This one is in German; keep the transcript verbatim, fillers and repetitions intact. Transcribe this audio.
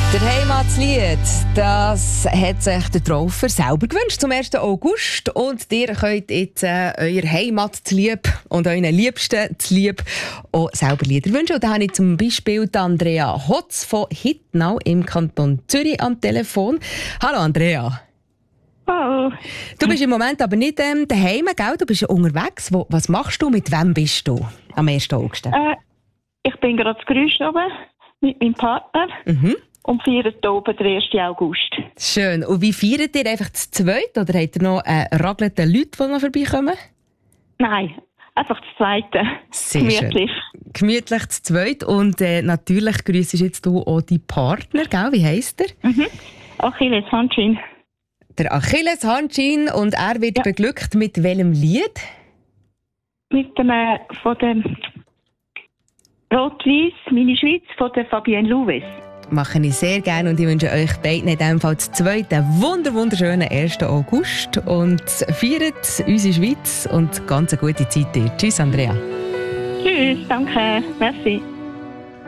Der Heimatslied, das hat sich der Traufer selber gewünscht zum ersten August. Und ihr könnt jetzt äh, euer Heimatlied und euren Liebsten Lieb auch selber Lieder wünschen. Und da habe ich zum Beispiel die Andrea Hotz von Hittnau im Kanton Zürich am Telefon. Hallo Andrea. Hallo. Du bist im Moment aber nicht ähm, daheim, gell? Du bist ja unterwegs. Wo, was machst du? Mit wem bist du am ersten August? Äh, ich bin gerade zu Grüsch oben mit meinem Partner. Mhm. Und feiern hier oben den ersten August. Schön. Und wie feiert ihr? Einfach zu zweit? Oder habt ihr noch äh, ragelte Leute, die noch vorbeikommen? Nein, einfach das Zweite. Sehr Gemütlich. Schön. Gemütlich zu zweit. Und äh, natürlich grüssest jetzt du auch deinen Partner, gell? Wie heisst er? Mhm. Achilles Handschin. Der Achilles Handschin. Und er wird ja. beglückt mit welchem Lied? Mit dem äh, von dem Rot-Weiss, meine Schweiz, von der Fabienne Louwes. Mache ich sehr gerne und ich wünsche euch beiden in diesem Fall zu zweit einen wunder wunderschönen ersten August und feiert unsere Schweiz und ganz eine gute Zeit dir. Tschüss, Andrea. Tschüss, danke, merci.